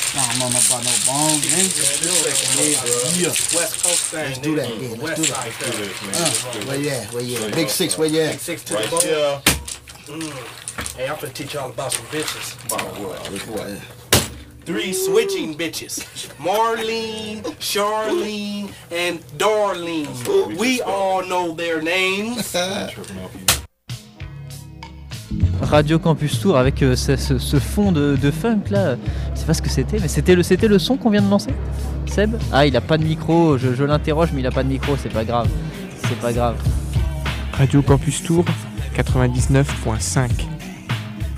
I'm on about no bone, man. Yeah. West Coast thing. Let's do that, yeah. Let's do that. Where you at? Where you at? Big Six, where you at? Big Six to the bone. Hey, I'm finna teach y'all about some bitches. What? 3 switching bitches. Marlene, Charlene, and Darlene. We all know their names. Radio Campus Tour avec ce fond de funk là, je sais pas ce que c'était, mais c'était le son qu'on vient de lancer. Seb ? Ah, il a pas de micro, je l'interroge mais il a pas de micro, c'est pas grave. Radio Campus Tour 99.5.